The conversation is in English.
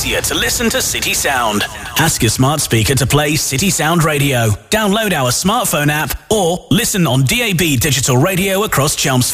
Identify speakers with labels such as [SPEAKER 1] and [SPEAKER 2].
[SPEAKER 1] easier to listen to City Sound. Ask your smart speaker to play City Sound Radio. Download our smartphone app or listen on DAB digital radio across Chelmsford.